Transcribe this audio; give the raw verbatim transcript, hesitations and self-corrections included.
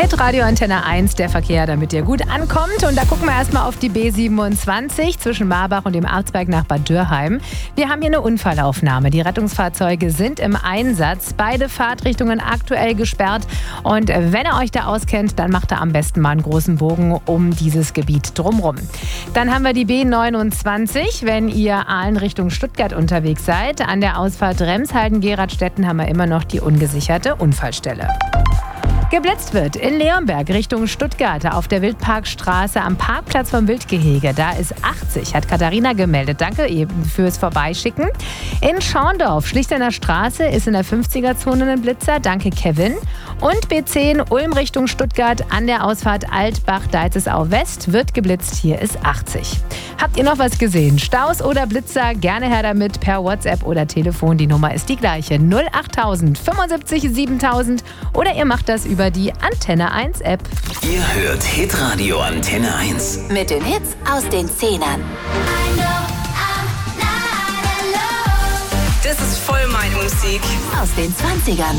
Hitradio Antenne eins, der Verkehr, damit ihr gut ankommt. Und da gucken wir erstmal auf die B siebenundzwanzig zwischen Marbach und dem Arzberg nach Bad Dürrheim. Wir haben hier eine Unfallaufnahme. Die Rettungsfahrzeuge sind im Einsatz. Beide Fahrtrichtungen aktuell gesperrt. Und wenn ihr euch da auskennt, dann macht ihr am besten mal einen großen Bogen um dieses Gebiet drumherum. Dann haben wir die B neunundzwanzig, wenn ihr Aalen Richtung Stuttgart unterwegs seid. An der Ausfahrt Remshalden-Geradstetten haben wir immer noch die ungesicherte Unfallstelle. Geblitzt wird in Leonberg Richtung Stuttgart auf der Wildparkstraße am Parkplatz vom Wildgehege. Da ist achtzig, hat Katharina gemeldet. Danke eben fürs Vorbeischicken. In Schorndorf, Schlichtener Straße, ist in der fünfziger-Zone ein Blitzer. Danke, Kevin. Und B zehn Ulm Richtung Stuttgart an der Ausfahrt Altbach-Deizesau West wird geblitzt. Hier ist achtzig. Habt ihr noch was gesehen? Staus oder Blitzer? Gerne her damit per WhatsApp oder Telefon. Die Nummer ist die gleiche. null achttausend fünfundsiebzig siebentausend oder ihr macht das über die Antenne eins App. Ihr hört Hitradio Antenne eins. Mit den Hits aus den Zehnern. Das ist voll meine Musik. Aus den zwanzigern.